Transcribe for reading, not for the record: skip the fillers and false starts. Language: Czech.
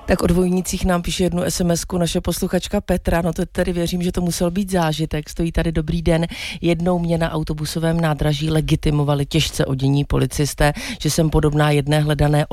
Tak o dvojnicích nám píše jednu SMS-ku naše posluchačka Petra, no to tedy věřím, že to musel být zážitek. Stojí tady dobrý den. Jednou mě na autobusovém nádraží legitimovali těžce odění policisté, že jsem podobná jedné hledané